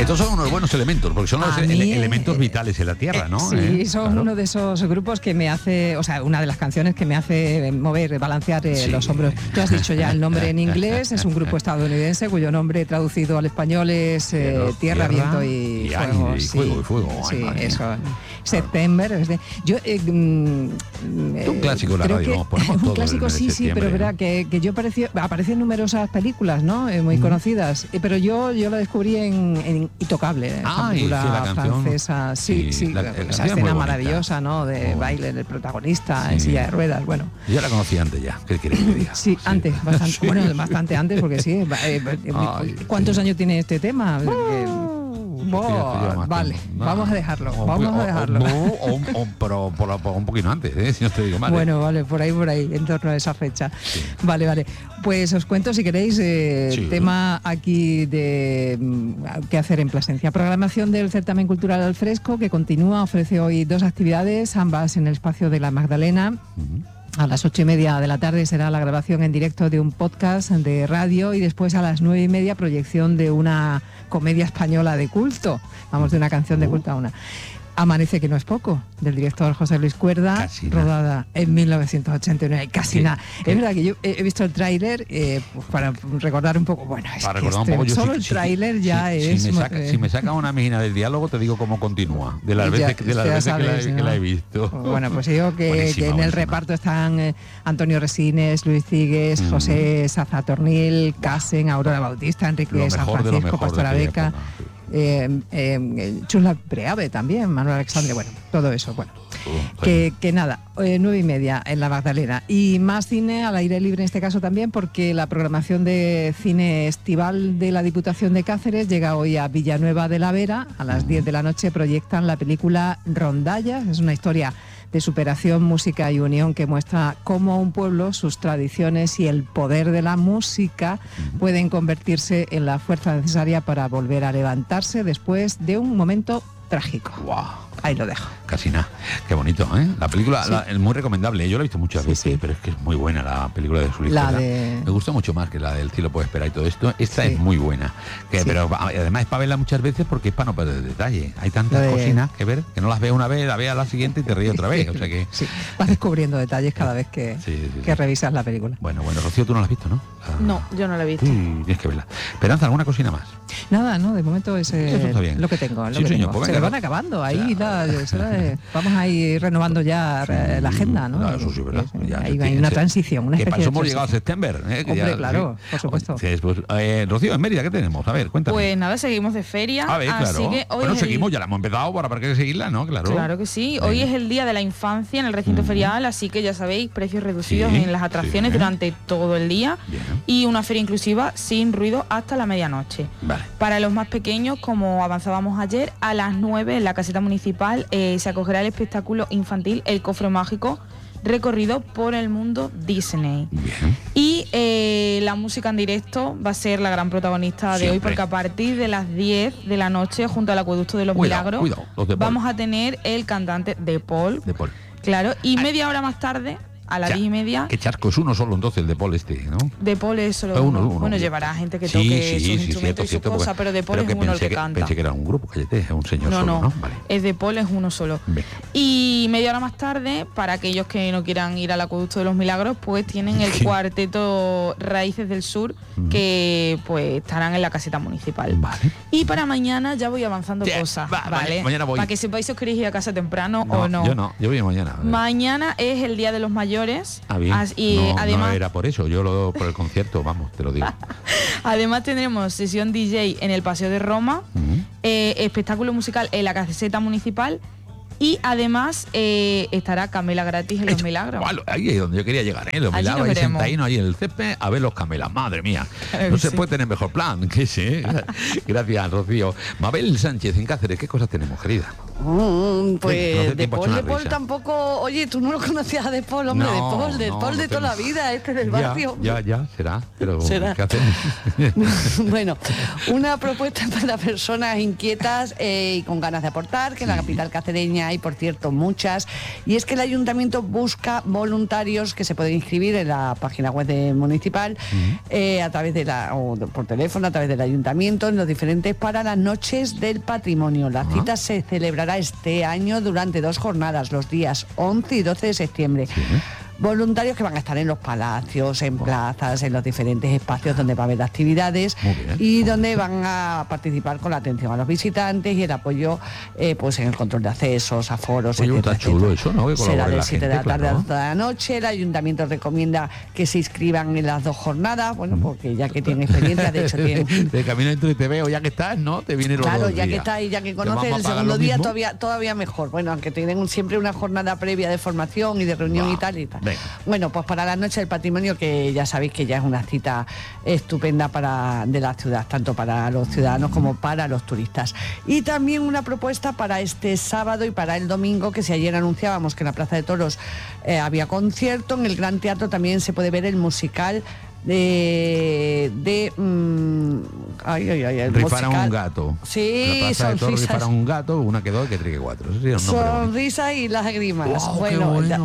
Estos son unos buenos elementos, porque son los elementos vitales en la Tierra, ¿no? Sí, son claro. Uno de esos grupos que me hace, o sea, una de las canciones que me hace mover, balancear los hombros. Tú has dicho ya el nombre en inglés, es un grupo estadounidense cuyo nombre traducido al español es Tierra, Viento y Fuego. Fuego y Fuego. Sí, eso. September. Yo, un clásico de la radio, ponemos un clásico, sí, pero verá que yo apareció en numerosas películas, ¿no? Muy conocidas, pero yo la descubrí en Intocable, película francesa, esa escena maravillosa, ¿no? De baile del protagonista en silla de ruedas, bueno. Yo la conocí antes ya, ¿qué quieres que te diga? Sí, antes, bastante, bueno, bastante antes, porque sí. ¿Cuántos años tiene este tema? Vale, vamos a dejarlo. Pero un poquito antes, si no te digo mal. Bueno, vale, por ahí, en torno a esa fecha. Sí. Vale. Pues os cuento, si queréis, tema aquí de qué hacer en Plasencia. Programación del Certamen Cultural al Fresco, que continúa, ofrece hoy 2 actividades, ambas en el espacio de la Magdalena. A las 8:30 de la tarde será la grabación en directo de un podcast de radio y después a las 9:30 proyección de una comedia española de culto. Vamos de una canción de culto a una. Amanece que no es poco, del director José Luis Cuerda, rodada en 1989. Casi nada. Es verdad que yo he visto el tráiler para recordar un poco. Bueno, es que solo el tráiler ya es. Si me saca una página del diálogo, te digo cómo continúa. De las veces que la he visto. Bueno, pues digo que en el reparto están Antonio Resines, Luis Cigues, José Sazatornil, Casen, Aurora Bautista, Enrique San Francisco, Pastora Beca. Chusla Preave también, Manuel Alexandre, bueno, todo eso, bueno. Que nada, 9:30 en la Magdalena. Y más cine al aire libre en este caso también, porque la programación de cine estival de la Diputación de Cáceres llega hoy a Villanueva de la Vera. A las 10 de la noche proyectan la película Rondallas. Es una historia de superación, música y unión que muestra cómo un pueblo, sus tradiciones y el poder de la música pueden convertirse en la fuerza necesaria para volver a levantarse después de un momento trágico. Wow. Ahí lo dejo. Casi nada. Qué bonito, ¿eh? La película es muy recomendable. Yo la he visto muchas veces, pero es que es muy buena la película de Sully. Me gusta mucho más que la del Cielo puede esperar y todo esto. Esta es muy buena. Pero además es para verla muchas veces porque es para no perder detalle. Hay tantas cocinas que ver que no las ves una vez, la ves a la siguiente y te ríes otra vez. O sea que vas descubriendo detalles cada vez que revisas la película. Bueno, Rocío, tú no la has visto, ¿no? No, yo no la he visto. Tienes que verla. Esperanza, ¿alguna cocina más? Nada, no, de momento es lo que tengo. Señor, se van acabando ahí. Vamos a ir renovando ya la agenda, ¿no? Eso sí, ¿verdad? Hay una transición, una especie de hemos llegado a septiembre. Hombre, claro, por supuesto. Rocío, en Mérida, ¿qué tenemos? A ver, cuéntame. Pues nada, seguimos de feria. A ver, claro. Así que hoy seguimos, ya la hemos empezado, ¿para qué seguirla, no? Claro que sí. Hoy es el Día de la Infancia en el recinto ferial, así que ya sabéis, precios reducidos en las atracciones durante todo el día. Bien. Y una feria inclusiva sin ruido hasta la medianoche. Vale. Para los más pequeños, como avanzábamos ayer, a las 9 en la caseta municipal se acogerá el espectáculo infantil El Cofre Mágico, recorrido por el mundo Disney. Bien. Y la música en directo va a ser la gran protagonista de hoy, porque a partir de las 10 de la noche, junto al Acueducto de los Milagros, vamos a tener el cantante De Paul. Claro, y media hora más tarde, a las 10:30. Qué charco, es uno solo entonces el De Paul ¿no? De Paul es solo uno. Bueno, llevará gente que toque sus instrumentos y sus cosas, pero De Paul es uno el que canta. Pensé que era un grupo, cállate, es un señor solo, ¿no? Vale. Es De Paul, es uno solo. Bien. Y media hora más tarde, para aquellos que no quieran ir al Acueducto de los Milagros, pues tienen el cuarteto Raíces del Sur, que pues estarán en la caseta municipal. Vale. Y para mañana ya voy avanzando cosas, ¿vale? Mañana voy. Para que sepáis si os queréis ir a casa temprano o no. Yo voy mañana. Mañana es el Día de los Mayores. Bien. Y además, no era por eso, por el concierto, vamos, te lo digo. Además tendremos sesión DJ en el Paseo de Roma, espectáculo musical en la caseta municipal. Y además estará Camela gratis en Los Milagros. Bueno, ahí es donde yo quería llegar, Los Milagros, ahí sentadino, ahí en el césped, a ver los Camelas. Madre mía, no se puede tener mejor plan. Que sí. Gracias, Rocío. Mabel Sánchez en Cáceres, ¿qué cosas tenemos, querida? Pues De Paul tampoco. Oye, tú no lo conocías a De Paul, hombre. De Paul de toda la vida, del barrio. Ya, será. Pero ¿qué hacemos? Bueno, una propuesta para personas inquietas y con ganas de aportar, que en la capital cacereña hay, por cierto, muchas, y es que el ayuntamiento busca voluntarios que se pueden inscribir en la página web municipal, a través o por teléfono, a través del ayuntamiento, en los diferentes, para las noches del patrimonio. La cita se celebrará este año durante 2 jornadas, los días 11 y 12 de septiembre. Voluntarios que van a estar en los palacios, en plazas, en los diferentes espacios donde va a haber actividades y donde van a participar con la atención a los visitantes y el apoyo pues en el control de accesos, aforos, etcétera. Está chulo eso, ¿no? Será de 7 de la tarde a 12 de la noche. El ayuntamiento recomienda que se inscriban en las 2 jornadas, bueno, porque ya que tienen experiencia, de hecho tienen... De camino dentro y te veo, ya que estás, ¿no? Te viene los Claro, dos ya días. Que estás y ya que conoces el segundo día todavía mejor. Bueno, aunque tienen siempre una jornada previa de formación y de reunión y tal. Bueno, pues para la Noche del Patrimonio, que ya sabéis que ya es una cita estupenda de la ciudad, tanto para los ciudadanos como para los turistas. Y también una propuesta para este sábado y para el domingo, que si ayer anunciábamos que en la Plaza de Toros había concierto, en el Gran Teatro también se puede ver el musical Rifar a un gato. Sí, rifar a un gato, una que 2, que 3, que 4. Sonrisas y lágrimas. Wow, bueno,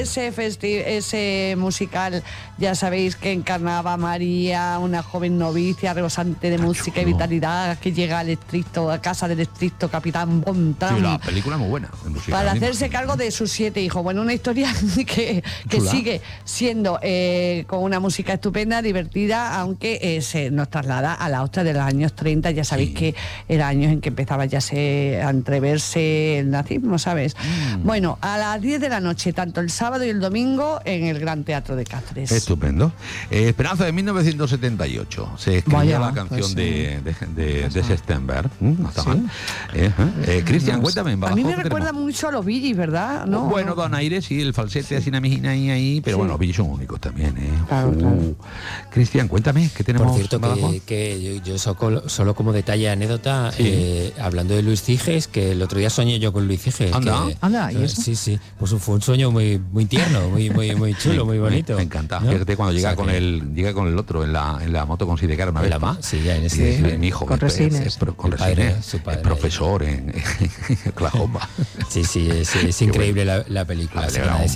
ese musical, ya sabéis que encarnaba a María, una joven novicia rebosante de música y vitalidad, que llega a casa del estricto capitán Bontán. Sí, la película es muy buena. Para hacerse cargo de sus 7 hijos. Bueno, una historia que sigue siendo con una música estupenda, divertida, aunque nos traslada a la Austria de los años 30. Ya sabéis que eran años en que empezaba ya a entreverse el nazismo, ¿sabes? Bueno, a las 10 de la noche, tanto el sábado y el domingo, en el Gran Teatro de Cáceres. Estupendo. Esperanza, de 1978 se escribió la canción de September. No está mal. Cristian, cuéntame. A mí me recuerda mucho a los Bee Gees, ¿verdad? ¿No? Bueno, Don Aires, sí, el falsete así una mijina ahí, pero bueno, los Bee Gees son únicos también, Claro. Cristian, cuéntame, ¿qué tenemos? Por cierto, que yo solo como detalle, anécdota, hablando de Luis Ciges, que el otro día soñé yo con Luis Ciges. Anda, ¿y eso? Sí, pues fue un sueño muy tierno, muy chulo, muy bonito. Me encanta. ¿No? Fíjate cuando llega con el otro en la moto con Sidecar una vez. Sí, ya en ese. Mi hijo con Resines. Con Resines, es profesor en Oklahoma. Sí, es increíble la película.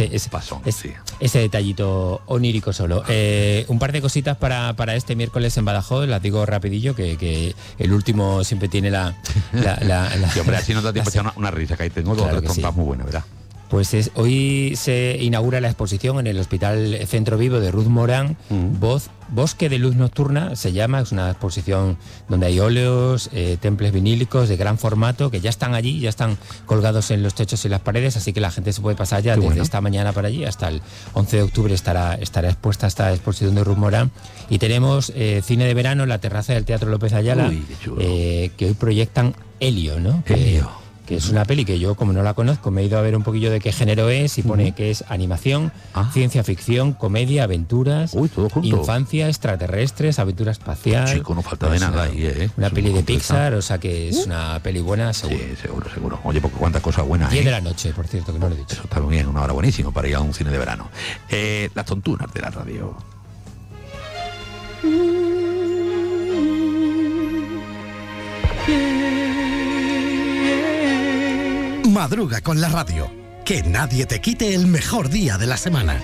Ese detallito onírico solo. Un par de cositas para este miércoles en Badajoz, las digo rapidillo, que el último siempre tiene la sí, hombre, así no da tiempo a echar una risa, que ahí tengo dos tontas muy buenas, ¿verdad? Pues hoy se inaugura la exposición en el Hospital Centro Vivo de Ruth Morán, Bosque de Luz Nocturna se llama. Es una exposición donde hay óleos, temples vinílicos de gran formato, que ya están allí, ya están colgados en los techos y las paredes, así que la gente se puede pasar ya desde esta mañana para allí. Hasta el 11 de octubre estará expuesta esta exposición de Ruth Morán. Y tenemos cine de verano en la terraza del Teatro López Ayala, que hoy proyectan Helio, ¿no? Que es una peli que yo, como no la conozco, me he ido a ver un poquillo de qué género es, y pone que es animación, ciencia ficción, comedia, aventuras, infancia, extraterrestres, aventura espacial. Chico, no falta de nada ahí, Una peli de Pixar, o sea que es una peli buena, seguro. Sí, seguro. Oye, porque cuántas cosas buenas. 10 de la noche, por cierto, que no lo he dicho. Eso está muy bien, una hora buenísima para ir a un cine de verano. Las tontunas de la radio. Madruga con la radio. Que nadie te quite el mejor día de la semana.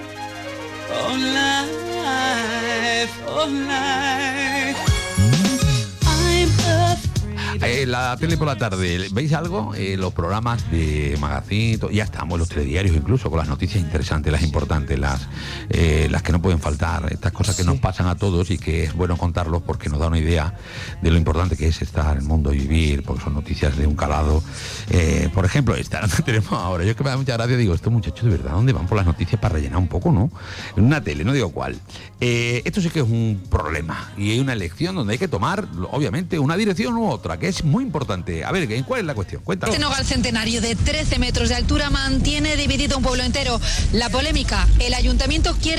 La tele por la tarde, ¿veis algo? Los programas de Magazine, ya estamos, los telediarios incluso, con las noticias interesantes, las importantes, las que no pueden faltar, estas cosas que nos pasan a todos y que es bueno contarlos porque nos da una idea de lo importante que es estar en el mundo y vivir, porque son noticias de un calado. Por ejemplo, esta que tenemos ahora, yo es que me da mucha gracia, digo, estos muchachos de verdad, ¿dónde van por las noticias para rellenar un poco, no? En una tele, no digo cuál. Esto sí que es un problema y hay una elección donde hay que tomar, obviamente, una dirección u otra, que es muy importante. A ver, ¿cuál es la cuestión? Cuéntanos. Este nogal centenario de 13 metros de altura mantiene dividido un pueblo entero. La polémica, el ayuntamiento quiere